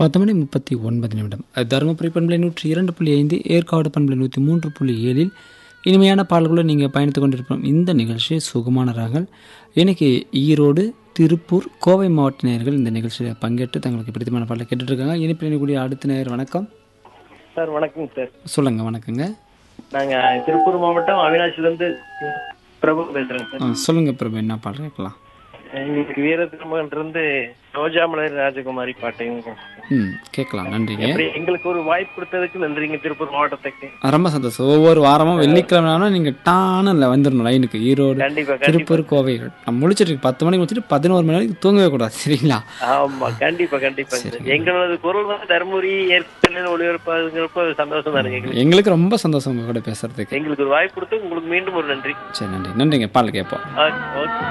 10:39 தருமபுரி பண்பலை 102.5, ஏற்காடு பண்பலை 103.7 இனிமையான பாடல்களை நீங்கள் பயணித்து கொண்டிருப்போம். இந்த நிகழ்ச்சி சுகமான ராகங்கள். இன்னைக்கு ஈரோடு, திருப்பூர், கோவை மாவட்ட நேயர்கள் இந்த நிகழ்ச்சியில் பங்கேற்று தங்களுக்கு பிடித்தமான பாடலை கேட்டுட்ருக்காங்க. இனிப்பில் இணைக்கூடிய அடுத்த நேயர் வணக்கம் சார். வணக்கம் சார். சொல்லுங்க. வணக்கங்க. நாங்கள் திருப்பூர் மாவட்டம் அவினாசிலேருந்து பிரபு பேசுகிறேங்க சார். சொல்லுங்க பிரபு, என்ன பாடல் கேட்கலாம்? எங்களுக்கு வீர திருமகன்லேருந்து ரோஜா மலர் ராஜகுமாரி பாட்டையும் கேட்கலாம். நன்றிங்க. எங்களுக்கு ஒரு வாய்ப்பு கொடுத்ததுக்கு நன்றிங்க திருப்பூர் மாவட்டத்துக்கு. ரொம்ப சந்தோஷம். ஒவ்வொரு வாரமும் வெள்ளிக்கிழமை நீங்கள் டானில் வந்துடணும் லைனுக்கு. ஈரோடு, திருப்பூர், கோவை நான் முடிச்சிட்டு 10 மணிக்கு முடிச்சுட்டு 11 மணி வரைக்கும் தூங்கவே கூடாது, சரிங்களா? ஆமா, கண்டிப்பா கண்டிப்பா. எங்களோட குரல் வந்து தருமபுரி ஏற்கனவே ஒளிபரப்பாதுங்கிறப்ப சந்தோஷம் தான் இருக்கு. எங்களுக்கு ரொம்ப சந்தோஷம் உங்க கூட பேசுறதுக்கு. எங்களுக்கு ஒரு வாய்ப்பு கொடுத்து உங்களுக்கு மீண்டும் ஒரு நன்றி. சரி, நன்றி. நன்றிங்க. பாடல் கேட்போம். ஓகே.